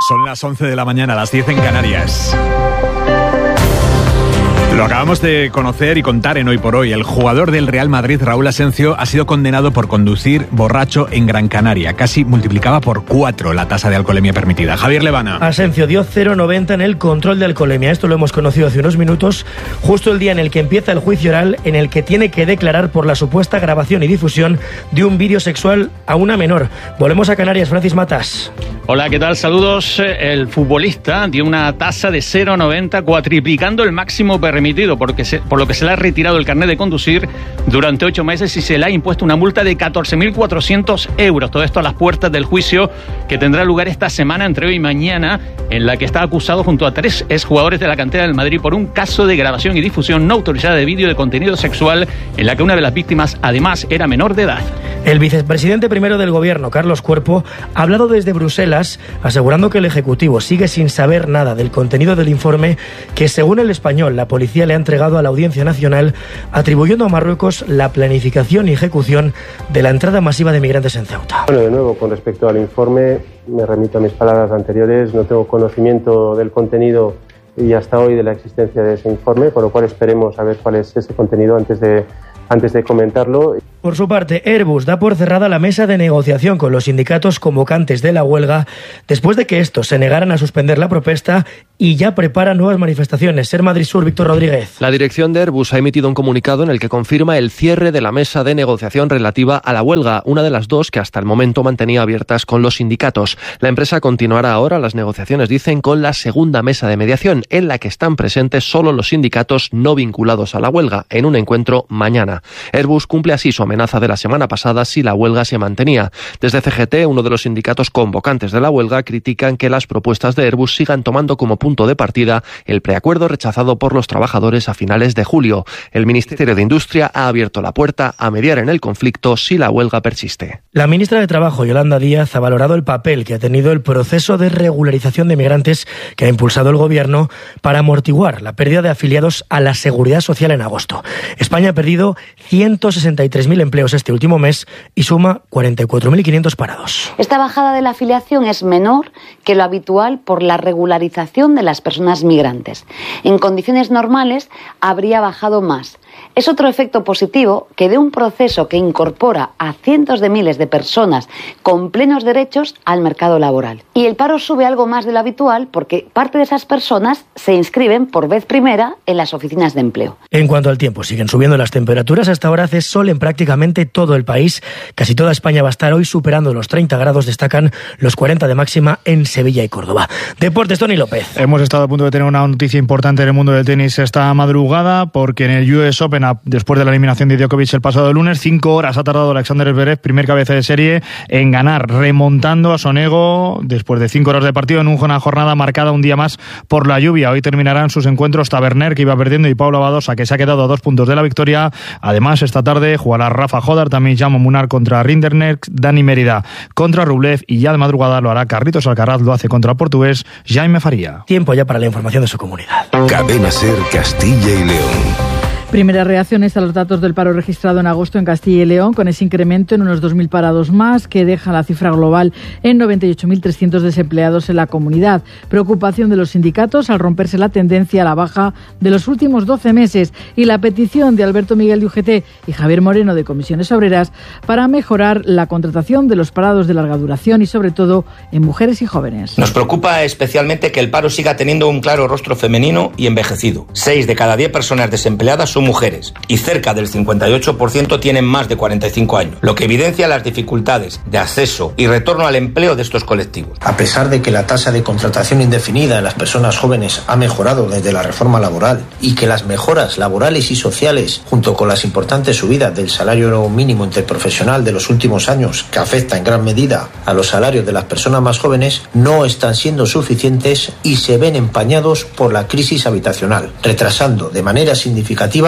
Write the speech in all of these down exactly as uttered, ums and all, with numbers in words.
Son las once de la mañana, las diez en Canarias. Lo acabamos de conocer y contar en Hoy por Hoy. El jugador del Real Madrid, Raúl Asencio, ha sido condenado por conducir borracho en Gran Canaria. Casi multiplicaba por cuatro la tasa de alcoholemia permitida. Javier Levana. Asencio dio cero coma noventa en el control de alcoholemia. Esto lo hemos conocido hace unos minutos, justo el día en el que empieza el juicio oral, en el que tiene que declarar por la supuesta grabación y difusión de un vídeo sexual a una menor. Volvemos a Canarias, Francis Matas. Hola, ¿qué tal? Saludos. El futbolista dio una tasa de cero coma noventa, cuatriplicando el máximo permitido, porque se, por lo que se le ha retirado el carnet de conducir durante ocho meses y se le ha impuesto una multa de catorce mil cuatrocientos euros. Todo esto a las puertas del juicio que tendrá lugar esta semana, entre hoy y mañana, en la que está acusado junto a tres exjugadores de la cantera del Madrid por un caso de grabación y difusión no autorizada de vídeo de contenido sexual, en la que una de las víctimas, además, era menor de edad. El vicepresidente primero del gobierno, Carlos Cuerpo, ha hablado desde Bruselas, asegurando que el Ejecutivo sigue sin saber nada del contenido del informe que, según El Español, la policía le ha entregado a la Audiencia Nacional, atribuyendo a Marruecos la planificación y ejecución de la entrada masiva de migrantes en Ceuta. Bueno, de nuevo, con respecto al informe, me remito a mis palabras anteriores, no tengo conocimiento del contenido y hasta hoy de la existencia de ese informe, por lo cual esperemos saber cuál es ese contenido antes de, antes de comentarlo. Por su parte, Airbus da por cerrada la mesa de negociación con los sindicatos convocantes de la huelga después de que estos se negaran a suspender la protesta y ya prepara nuevas manifestaciones. Ser Madrid Sur, Víctor Rodríguez. La dirección de Airbus ha emitido un comunicado en el que confirma el cierre de la mesa de negociación relativa a la huelga, una de las dos que hasta el momento mantenía abiertas con los sindicatos. La empresa continuará ahora las negociaciones, dicen, con la segunda mesa de mediación, en la que están presentes solo los sindicatos no vinculados a la huelga, en un encuentro mañana. Airbus cumple así su amenaza de la semana pasada si la huelga se mantenía. Desde C G T, uno de los sindicatos convocantes de la huelga, critican que las propuestas de Airbus sigan tomando como punto de partida el preacuerdo rechazado por los trabajadores a finales de julio. El Ministerio de Industria ha abierto la puerta a mediar en el conflicto si la huelga persiste. La ministra de Trabajo, Yolanda Díaz, ha valorado el papel que ha tenido el proceso de regularización de migrantes que ha impulsado el Gobierno para amortiguar la pérdida de afiliados a la Seguridad Social en agosto. España ha perdido ciento sesenta y tres mil empleos este último mes y suma cuarenta y cuatro mil quinientos parados. Esta bajada de la afiliación es menor que lo habitual por la regularización de las personas migrantes. En condiciones normales habría bajado más. Es otro efecto positivo que de un proceso que incorpora a cientos de miles de personas con plenos derechos al mercado laboral. Y el paro sube algo más de lo habitual porque parte de esas personas se inscriben por vez primera en las oficinas de empleo. En cuanto al tiempo, siguen subiendo las temperaturas. Hasta ahora hace sol en prácticamente todo el país. Casi toda España va a estar hoy superando los treinta grados. Destacan los cuarenta de máxima en Sevilla y Córdoba. Deportes, Tony López. Hemos estado a punto de tener una noticia importante en el mundo del tenis esta madrugada, porque en el U S Open, después de la eliminación de Djokovic el pasado lunes, cinco horas ha tardado Alexander Zverev, primer cabeza de serie, en ganar, remontando a Sonego después de cinco horas de partido en una jornada marcada un día más por la lluvia. Hoy terminarán sus encuentros Taberner, que iba perdiendo, y Paula Badosa, que se ha quedado a dos puntos de la victoria. Además, esta tarde jugará Rafa Jodar, también Jaume Munar contra Rinderknecht, Dani Mérida contra Rublev, y ya de madrugada lo hará Carlitos Alcaraz, lo hace contra el portugués Jaime Faría. Tiempo ya para la información de su comunidad. Cadena Ser, Castilla y León. Primeras reacciones a los datos del paro registrado en agosto en Castilla y León, con ese incremento en unos dos mil parados más, que deja la cifra global en noventa y ocho mil trescientos desempleados en la comunidad. Preocupación de los sindicatos al romperse la tendencia a la baja de los últimos doce meses y la petición de Alberto Miguel de U G T y Javier Moreno de Comisiones Obreras para mejorar la contratación de los parados de larga duración y, sobre todo, en mujeres y jóvenes. Nos preocupa especialmente que el paro siga teniendo un claro rostro femenino y envejecido. Seis de cada diez personas desempleadas son mujeres y cerca del cincuenta y ocho por ciento tienen más de cuarenta y cinco años, lo que evidencia las dificultades de acceso y retorno al empleo de estos colectivos. A pesar de que la tasa de contratación indefinida en las personas jóvenes ha mejorado desde la reforma laboral y que las mejoras laborales y sociales, junto con las importantes subidas del salario mínimo interprofesional de los últimos años, que afecta en gran medida a los salarios de las personas más jóvenes, no están siendo suficientes y se ven empañados por la crisis habitacional, retrasando de manera significativa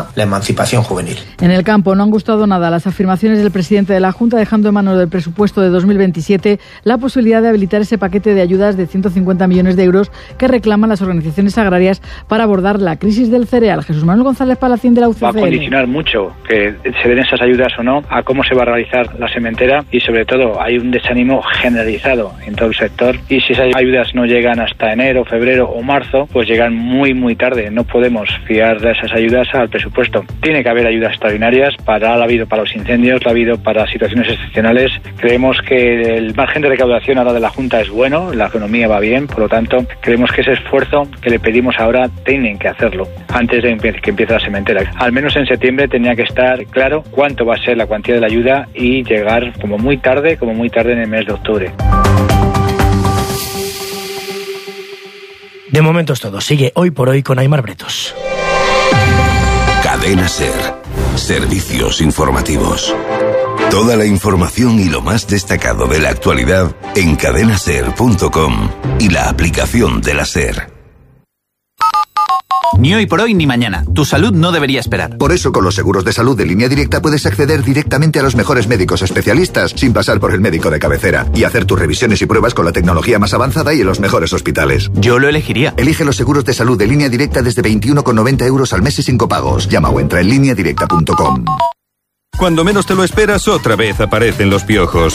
definitiva la emancipación juvenil. En el campo no han gustado nada las afirmaciones del presidente de la Junta, dejando en manos del presupuesto de dos mil veintisiete la posibilidad de habilitar ese paquete de ayudas de ciento cincuenta millones de euros que reclaman las organizaciones agrarias para abordar la crisis del cereal. Jesús Manuel González Palacín de la U C C N. Va a condicionar mucho que se den esas ayudas o no a cómo se va a realizar la sementera y sobre todo hay un desánimo generalizado en todo el sector y si esas ayudas no llegan hasta enero, febrero o marzo, pues llegan muy muy tarde. No podemos fiar de esas ayudas al presupuesto. Tiene que haber ayudas extraordinarias, para, la ha habido para los incendios, la ha habido para situaciones excepcionales. Creemos que el margen de recaudación ahora de la Junta es bueno, la economía va bien, por lo tanto creemos que ese esfuerzo que le pedimos ahora tienen que hacerlo antes de que empiece la sementera. Al menos en septiembre tenía que estar claro cuánto va a ser la cuantía de la ayuda y llegar como muy tarde, como muy tarde en el mes de octubre. De momento es todo. Sigue Hoy por Hoy con Aimar Bretos. Cadena SER. Servicios informativos. Toda la información y lo más destacado de la actualidad en cadena ser punto com y la aplicación de la SER. Ni hoy por hoy ni mañana. Tu salud no debería esperar. Por eso, con los seguros de salud de Línea Directa puedes acceder directamente a los mejores médicos especialistas sin pasar por el médico de cabecera y hacer tus revisiones y pruebas con la tecnología más avanzada y en los mejores hospitales. Yo lo elegiría. Elige los seguros de salud de Línea Directa desde veintiuno con noventa euros al mes y sin copagos. Llama o entra en línea directa punto com. Cuando menos te lo esperas, otra vez aparecen los piojos.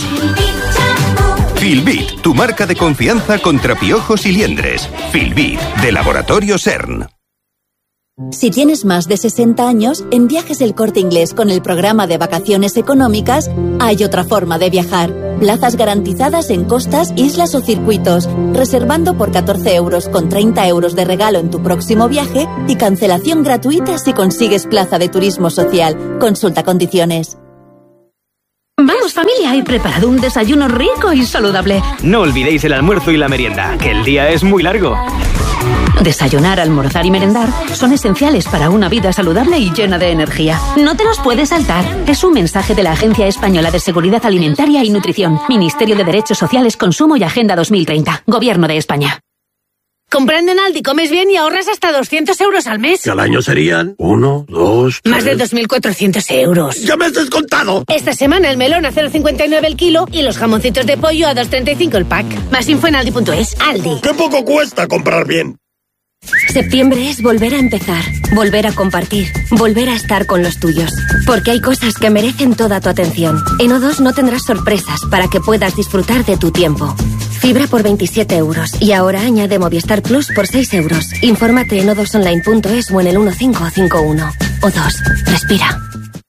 Filbit, tu marca de confianza contra piojos y liendres. Filbit, de Laboratorio CERN. Si tienes más de sesenta años, en Viajes El Corte Inglés con el programa de vacaciones económicas hay otra forma de viajar. Plazas garantizadas en costas, islas o circuitos, reservando por catorce euros con treinta euros de regalo en tu próximo viaje y cancelación gratuita si consigues plaza de turismo social. Consulta condiciones. Vamos familia, he preparado un desayuno rico y saludable. No olvidéis el almuerzo y la merienda, que el día es muy largo. Desayunar, almorzar y merendar son esenciales para una vida saludable y llena de energía. No te los puedes saltar. Es un mensaje de la Agencia Española de Seguridad Alimentaria y Nutrición, Ministerio de Derechos Sociales, Consumo y Agenda dos mil treinta, Gobierno de España. Comprando en Aldi comes bien y ahorras hasta doscientos euros al mes. Que al año serían uno, dos, tres... Más de dos mil cuatrocientos euros. ¡Ya me has descontado! Esta semana el melón a cero coma cincuenta y nueve el kilo y los jamoncitos de pollo a dos coma treinta y cinco el pack. Más info en aldi punto es. Aldi. ¡Qué poco cuesta comprar bien! Septiembre es volver a empezar, volver a compartir, volver a estar con los tuyos. Porque hay cosas que merecen toda tu atención. En O dos no tendrás sorpresas para que puedas disfrutar de tu tiempo. Fibra por veintisiete euros y ahora añade Movistar Plus por seis euros. Infórmate en o dos online punto es o en el uno cinco cinco uno. O dos, respira.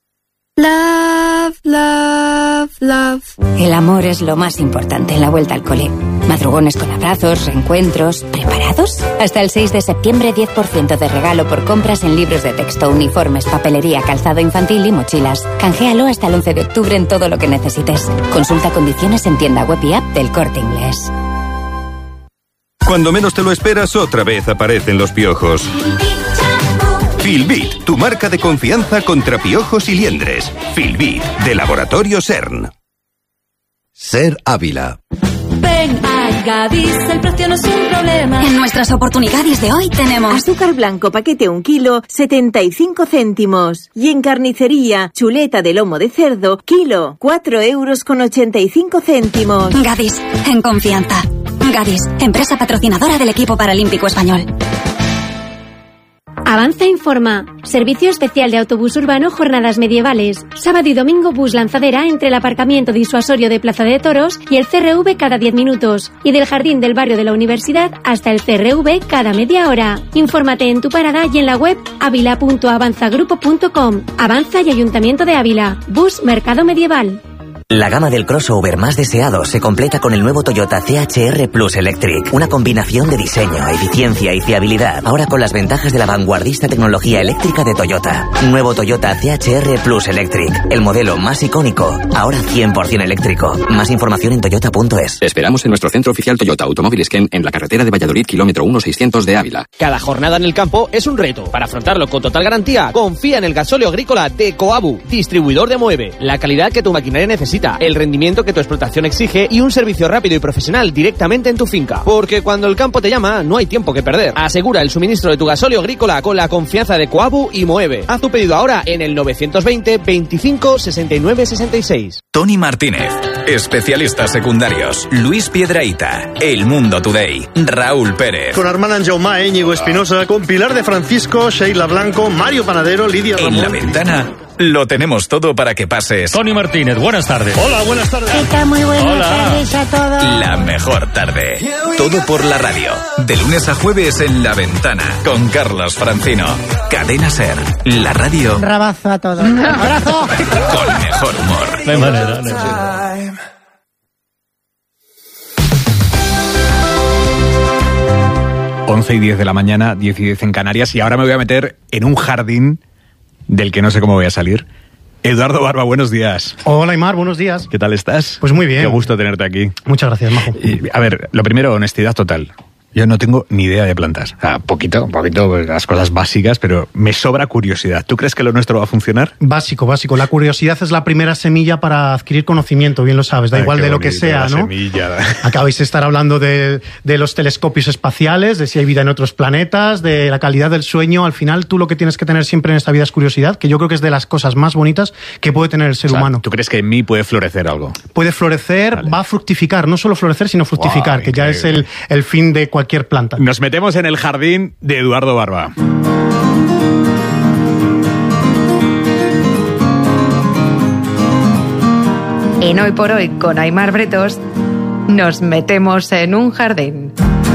Love, love, love. El amor es lo más importante en la vuelta al cole. Madrugones con abrazos, reencuentros. ¿Preparados? Hasta el seis de septiembre, diez por ciento de regalo por compras en libros de texto, uniformes, papelería, calzado infantil y mochilas. Canjealo hasta el once de octubre en todo lo que necesites. Consulta condiciones en tienda web y app del Corte Inglés. Cuando menos te lo esperas, otra vez aparecen los piojos. Filbit, tu marca de confianza contra piojos y liendres. Filbit, de Laboratorio CERN. SER Ávila. Ven a Gadis, el precio no es un problema. En nuestras oportunidades de hoy tenemos azúcar blanco paquete un kilo, setenta y cinco céntimos. Y en carnicería, chuleta de lomo de cerdo, kilo, cuatro euros con ochenta y cinco céntimos. Gadis, en confianza. Gadis, empresa patrocinadora del equipo paralímpico español. Avanza informa. Servicio especial de autobús urbano Jornadas Medievales. Sábado y domingo bus lanzadera entre el aparcamiento disuasorio de Plaza de Toros y el C R V cada diez minutos. Y del jardín del barrio de la Universidad hasta el C R V cada media hora. Infórmate en tu parada y en la web avila punto avanzagrupo punto com. Avanza y Ayuntamiento de Ávila. Bus Mercado Medieval. La gama del crossover más deseado se completa con el nuevo Toyota C H R Plus Electric. Una combinación de diseño, eficiencia y fiabilidad. Ahora con las ventajas de la vanguardista tecnología eléctrica de Toyota. Nuevo Toyota C H R Plus Electric. El modelo más icónico. Ahora cien por ciento eléctrico. Más información en toyota punto es. Esperamos en nuestro centro oficial Toyota Automóviles Ken en la carretera de Valladolid, kilómetro uno seiscientos de Ávila. Cada jornada en el campo es un reto. Para afrontarlo con total garantía, confía en el gasóleo agrícola de Coabu, distribuidor de Moeve. La calidad que tu maquinaria necesita. necesita, el rendimiento que tu explotación exige y un servicio rápido y profesional directamente en tu finca. Porque cuando el campo te llama, no hay tiempo que perder. Asegura el suministro de tu gasóleo agrícola con la confianza de Coabu y Moeve. Haz tu pedido ahora en el novecientos veinte veinticinco sesenta y nueve sesenta y seis. Tony Martínez, especialistas secundarios, Luis Piedrahita, El Mundo Today, Raúl Pérez. Con Armand Anjaumá, Íñigo Espinosa, con Pilar de Francisco, Sheila Blanco, Mario Panadero, Lidia Ramón. En La Ventana lo tenemos todo para que pases. Tony Martínez, buenas tardes. Hola, buenas tardes. ¿Qué tal? Muy buenas Hola. tardes a todos. La mejor tarde. Todo por la radio. De lunes a jueves en La Ventana con Carlos Francino. Cadena Ser, la radio Un rabazo a todos. Un abrazo. con mejor humor. No hay manera, no hay manera. once y diez de la mañana, diez y diez en Canarias, y ahora me voy a meter en un jardín del que no sé cómo voy a salir. Eduardo Barba, buenos días. Hola, Aymar, buenos días. ¿Qué tal estás? Pues muy bien. Qué gusto tenerte aquí. Muchas gracias, Majo. Y, a ver, lo primero, honestidad total. Yo no tengo ni idea de plantas. O sea, poquito, un poquito, las cosas básicas, pero me sobra curiosidad. ¿Tú crees que lo nuestro va a funcionar? Básico, básico. La curiosidad es la primera semilla para adquirir conocimiento, bien lo sabes. Da Ay, igual qué de lo que bonito, sea, la ¿no? Semilla. Acabáis de estar hablando de, de los telescopios espaciales, de si hay vida en otros planetas, de la calidad del sueño. Al final, tú lo que tienes que tener siempre en esta vida es curiosidad, que yo creo que es de las cosas más bonitas que puede tener el ser O sea, humano. ¿tú crees que en mí puede florecer algo? Puede florecer, vale. Va a fructificar. No solo florecer, sino fructificar, wow, que ya es el, el fin de cualquier planta. Nos metemos en el jardín de Eduardo Barba. En Hoy por Hoy con Aymar Bretos nos metemos en un jardín.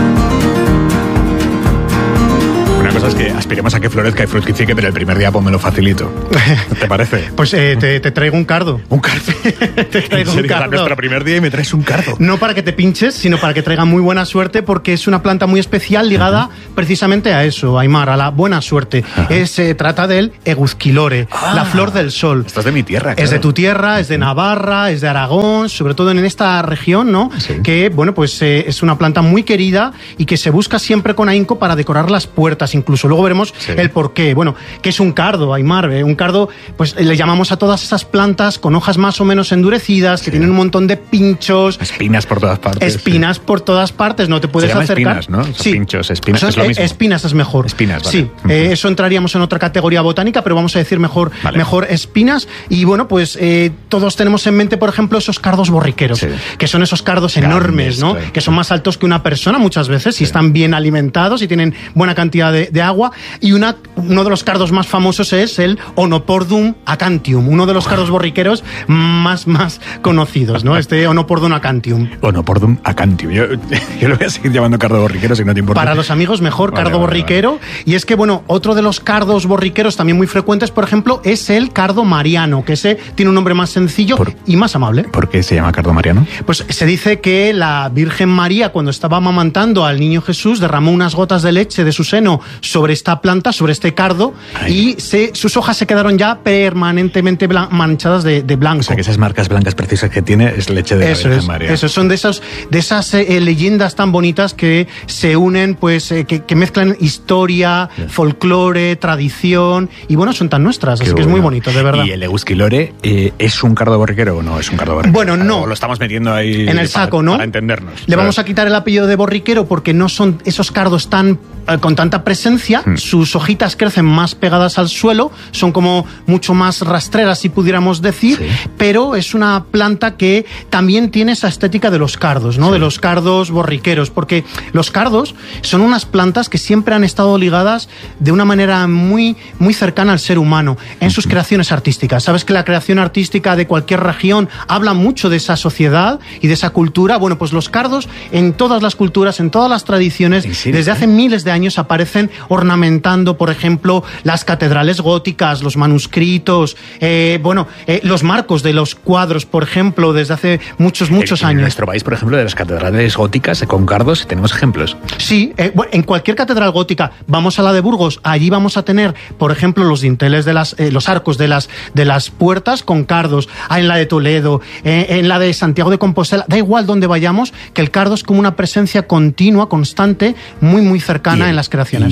Una cosa es que aspiremos a que florezca y fructifique, pero el primer día pues me lo facilito. ¿Te parece? Pues eh, te, te traigo un cardo. ¿Un cardo? Te traigo ¿En serio? un cardo. Nuestro primer día y me traes un cardo. No para que te pinches, sino para que traiga muy buena suerte, porque es una planta muy especial ligada uh-huh. precisamente a eso, Aymar, a la buena suerte. Uh-huh. Se eh, trata del eguzquilore, ah, la flor del sol. Esto es de mi tierra, claro. Es de tu tierra, es de Navarra, es de Aragón, sobre todo en esta región, ¿no? Sí. Que, bueno, pues eh, es una planta muy querida y que se busca siempre con ahínco para decorar las puertas, incluso. Luego veremos sí. el por qué. Bueno, ¿qué es un cardo, Aymar? Eh, un cardo, pues le llamamos a todas esas plantas con hojas más o menos endurecidas, sí. que tienen un montón de pinchos. Espinas por todas partes. Espinas sí. por todas partes, no te puedes se llama acercar. Espinas, ¿no? Sí. Pinchos, espinas, Son, es lo mismo. Espinas es mejor. Espinas, vale. Sí, uh-huh. eh, eso entraríamos en otra categoría botánica, pero vamos a decir mejor, vale. mejor espinas. Y bueno, pues eh, todos tenemos en mente, por ejemplo, esos cardos borriqueros, sí. que son esos cardos Grandes, enormes, ¿no? Claro. Que son más altos que una persona muchas veces, sí. y están bien alimentados y tienen buena cantidad de, de agua. Y una, uno de los cardos más famosos es el Onopordum acantium, uno de los cardos borriqueros más, más conocidos, ¿no? Este Onopordum acantium. Onopordum acantium. Yo, yo lo voy a seguir llamando cardo borriquero si no te importa. Para los amigos, mejor vale, cardo vale, borriquero. Vale. Y es que, bueno, otro de los cardos borriqueros también muy frecuentes, por ejemplo, es el cardo mariano, que ese tiene un nombre más sencillo por, y más amable. ¿Por qué se llama cardo mariano? Pues se dice que la Virgen María, cuando estaba amamantando al niño Jesús, derramó unas gotas de leche de su seno sobre esta planta, sobre este cardo, Ay. y se, sus hojas se quedaron ya permanentemente blan- manchadas de, de blanco. O sea, que esas marcas blancas precisas que tiene es leche de eso la Virgen es, María. Eso, son de esas, de esas eh, leyendas tan bonitas que se unen, pues, eh, que, que mezclan historia, yeah. folclore, tradición, y bueno, son tan nuestras, Qué así bueno. que es muy bonito, de verdad. ¿Y el eguzquilore eh, es un cardo borriquero o no es un cardo borriquero? Bueno, no. O lo estamos metiendo ahí en el saco, para, ¿no? Para entendernos. Le vamos a quitar el apellido de borriquero porque no son esos cardos tan eh, con tanta presencia, hmm. sus hojitas crecen más pegadas al suelo, son como mucho más rastreras, si pudiéramos decir, sí. pero es una planta que también tiene esa estética de los cardos, ¿no? Sí. De los cardos borriqueros, porque los cardos son unas plantas que siempre han estado ligadas de una manera muy, muy cercana al ser humano en sus creaciones artísticas. Sabes que la creación artística de cualquier región habla mucho de esa sociedad y de esa cultura. Bueno, pues los cardos en todas las culturas, en todas las tradiciones, desde hace miles de años aparecen ornamentando, por ejemplo, las catedrales góticas, los manuscritos, eh, bueno, eh, los marcos de los cuadros, por ejemplo, desde hace muchos, muchos en, años. En nuestro país, por ejemplo, de las catedrales góticas con cardos, tenemos ejemplos. Sí, eh, bueno, en cualquier catedral gótica, vamos a la de Burgos, allí vamos a tener, por ejemplo, los dinteles de las, eh, los arcos de las, de las puertas con cardos. Ah, en la de Toledo, eh, en la de Santiago de Compostela, da igual donde vayamos, que el cardo es como una presencia continua, constante, muy, muy cercana el, en las creaciones. ¿Y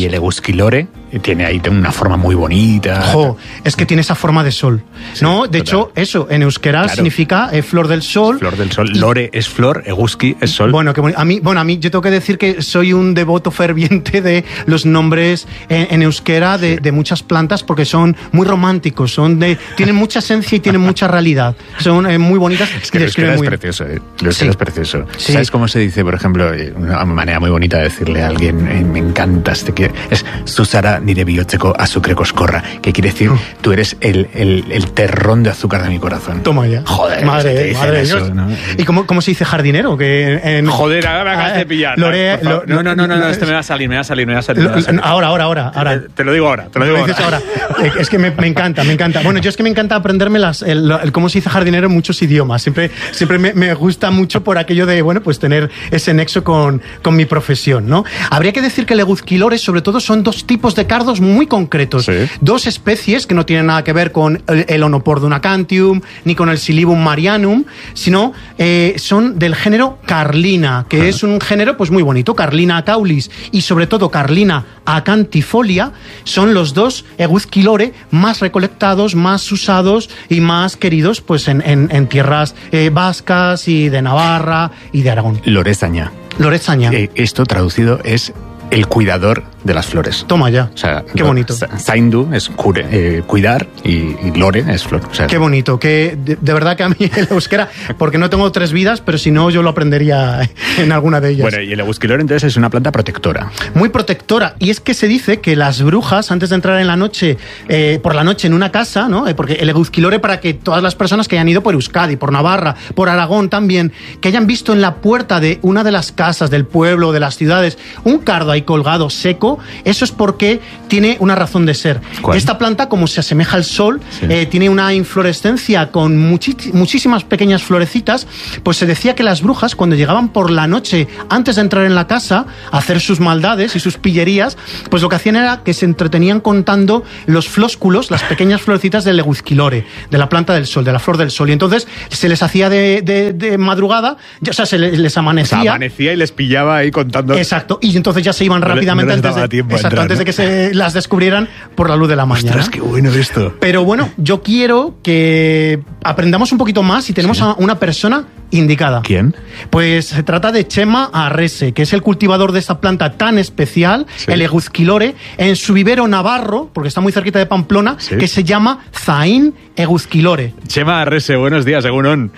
el egusquilore tiene ahí una forma muy bonita. Jo, es que tiene esa forma de sol, sí, ¿no? De total. Hecho, eso, en euskera claro. significa eh, flor del sol. Flor del sol. Lore es flor, eguzki es sol. Bueno, que a mí, bueno, a mí yo tengo que decir que soy un devoto ferviente de los nombres en, en euskera de, sí. de muchas plantas porque son muy románticos, son de, tienen mucha esencia y tienen mucha realidad. Son eh, muy bonitas. Es que el euskera muy... es precioso, eh. El euskera sí. es precioso. Sí. ¿Sabes cómo se dice, por ejemplo, una manera muy bonita de decirle a alguien, eh, me encantas, te quiero, es Susara nire bihotzeko azukre koskorra, que quiere decir, tú eres el, el, el terrón de azúcar de mi corazón. Toma ya. Joder, madre, madre eso, Dios. ¿No? ¿Y cómo, cómo se dice jardinero? Que en... Joder, ahora me acabas de pillar. Lore, no, no, no, no, no, no, este me va a salir, me va a salir, me va a salir. Lo, ahora, ahora, ahora, ahora. Te, te lo digo ahora, te lo digo ahora. ahora. Es que me, me encanta, me encanta. Bueno, yo es que me encanta aprenderme las, el, el cómo se dice jardinero en muchos idiomas. Siempre, siempre me, me gusta mucho por aquello de, bueno, pues tener ese nexo con, con mi profesión, ¿no? Habría que decir que el eguzquilore, sobre todo, son dos tipos de cardos muy concretos. Sí. Dos especies que no tienen nada que ver con el, el Onopordum acantium ni con el Silybum marianum, sino eh, son del género Carlina, que ah. es un género pues muy bonito. Carlina acaulis y sobre todo Carlina acantifolia son los dos eguzquilore más recolectados, más usados y más queridos pues en, en, en tierras eh, vascas y de Navarra y de Aragón. Lorezaña. Lorezaña. Eh, esto traducido es el cuidador de las flores. Toma ya. O sea, qué bonito. Zaindu es cure, eh, cuidar y, y lore es flor. O sea, qué bonito. Que de, de verdad que a mí el euskera, porque no tengo tres vidas, pero si no yo lo aprendería en alguna de ellas. Bueno, y el eguzquilore entonces es una planta protectora. Muy protectora. Y es que se dice que las brujas, antes de entrar en la noche, eh, por la noche en una casa, ¿no? Eh, porque el eguzquilore, para que todas las personas que hayan ido por Euskadi, por Navarra, por Aragón también, que hayan visto en la puerta de una de las casas del pueblo, de las ciudades, un cardo ahí colgado seco, eso es porque tiene una razón de ser. ¿Cuál? Esta planta, como se asemeja al sol, sí. eh, tiene una inflorescencia con muchi- muchísimas pequeñas florecitas, pues se decía que las brujas, cuando llegaban por la noche, antes de entrar en la casa, a hacer sus maldades y sus pillerías, pues lo que hacían era que se entretenían contando los flósculos, las pequeñas florecitas del eguzquilore, de la planta del sol, de la flor del sol, y entonces se les hacía de, de, de madrugada, o sea, se les, les amanecía. O sea, amanecía y les pillaba ahí contando. Exacto, y entonces ya se iban rápidamente. No les, no les antes, de, exacto, entrar, antes ¿no? de que se las descubrieran por la luz de la mañana. Ostras, qué bueno esto. Pero bueno, yo quiero que aprendamos un poquito más y tenemos sí. a una persona indicada. ¿Quién? Pues se trata de Chema Arrese, que es el cultivador de esta planta tan especial, sí. el eguzquilore, en su vivero navarro, porque está muy cerquita de Pamplona, sí. que se llama Zain eguzquilore. Chema Arrese, buenos días, Egunon.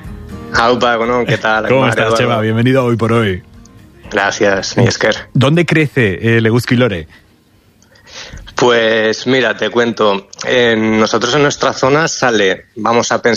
Aupa, Egunon, ¿qué tal? ¿Cómo estás, Chema? Bienvenido a Hoy por Hoy. Gracias, Miesker. ¿Dónde crece el eguzquilore? Pues mira, te cuento. Eh, nosotros en nuestra zona sale, vamos a pensar,